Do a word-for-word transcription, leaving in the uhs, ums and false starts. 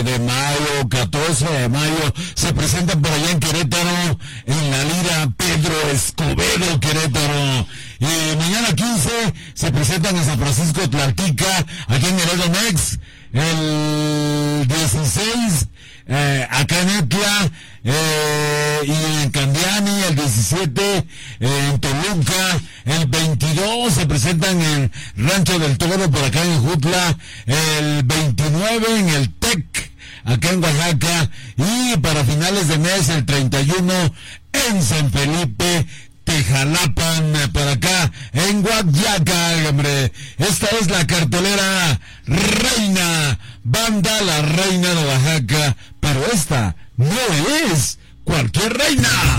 de mayo, catorce de mayo, se presentan por allá en Querétaro, en la Lira Pedro Escobedo, Querétaro. Y mañana quince se presentan en San Francisco Tlaltica, aquí en Heredo Mex. El dieciséis, eh, acá en Etla, eh, y en Candiani, el diecisiete, eh, en Toluca, el veintidós se presentan en Rancho del Toro, por acá en Jutla, el veintinueve en el TEC, acá en Oaxaca, y para finales de mes, el treinta y uno, en San Felipe, Tejalapan, para acá, en Huayaca, hombre. Esta es la cartelera reina, banda La Reina de Oaxaca, pero esta no es cualquier reina.